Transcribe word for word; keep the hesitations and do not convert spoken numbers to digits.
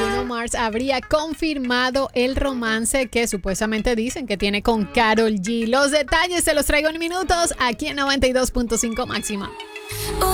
Bruno Mars habría confirmado el romance que supuestamente dicen que tiene con Karol G. Los detalles se los traigo en minutos aquí en noventa y dos punto cinco Máxima.